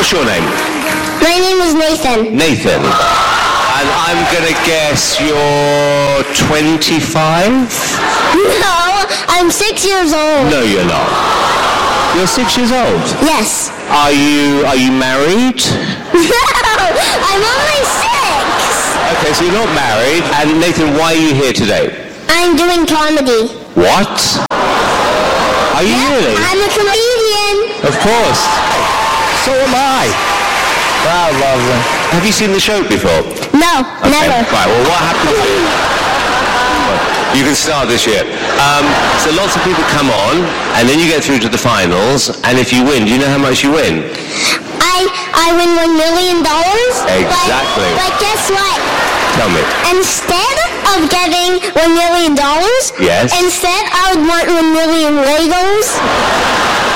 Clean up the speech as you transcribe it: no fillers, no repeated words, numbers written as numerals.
What's your name? My name is Nathan. Nathan. And I'm going to guess you're 25? No, I'm 6 years old. No, you're not. You're 6 years old? Yes. Are you married? No, I'm only 6. Okay, so you're not married. And Nathan, why are you here today? I'm doing comedy. What? Are you really? I'm a comedian. Of course. So am I. Wow, lovely. Have you seen the show before? No, Okay, never. Right, well, what happens is... You can start this year. So lots of people come on, and then you get through to the finals, and if you win, do you know how much you win? I win $1 million. Exactly. But guess what? Tell me. Instead of getting $1 million, Yes. instead I would want 1 million Legos.